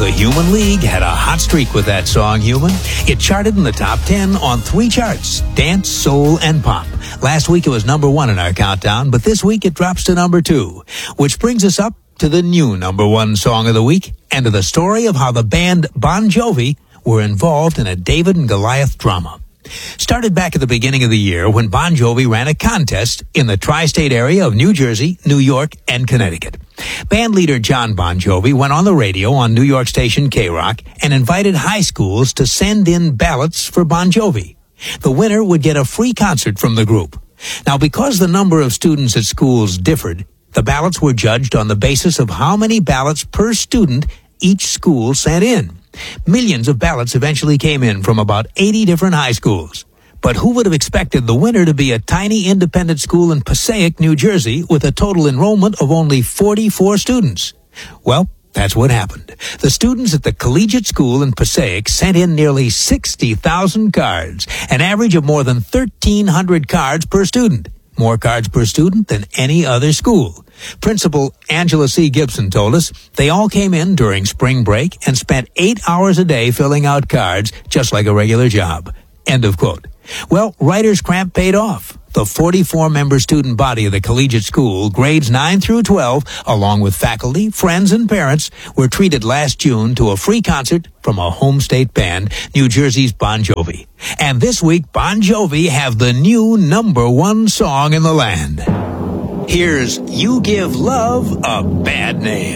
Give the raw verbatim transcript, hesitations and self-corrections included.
The Human League had a hot streak with that song, Human. It charted in the top ten on three charts, dance, soul, and pop. Last week it was number one in our countdown, but this week it drops to number two, which brings us up to the new number one song of the week and to the story of how the band Bon Jovi were involved in a David and Goliath drama. Started back at the beginning of the year when Bon Jovi ran a contest in the tri-state area of New Jersey, New York, and Connecticut. Band leader John Bon Jovi went on the radio on New York station K-Rock and invited high schools to send in ballots for Bon Jovi. The winner would get a free concert from the group. Now, because the number of students at schools differed, the ballots were judged on the basis of how many ballots per student each school sent in. Millions of ballots eventually came in from about eighty different high schools. But who would have expected the winner to be a tiny independent school in Passaic, New Jersey, with a total enrollment of only forty-four students? Well, that's what happened. The students at the collegiate school in Passaic sent in nearly sixty thousand cards, an average of more than thirteen hundred cards per student. More cards per student than any other school. Principal Angela C. Gibson told us they all came in during spring break and spent eight hours a day filling out cards just like a regular job. End of quote. Well, writer's cramp paid off. The forty-four member student body of the collegiate school, grades nine through twelve, along with faculty, friends, and parents, were treated last June to a free concert from a home state band, New Jersey's Bon Jovi. And this week, Bon Jovi have the new number one song in the land. Here's You Give Love a Bad Name.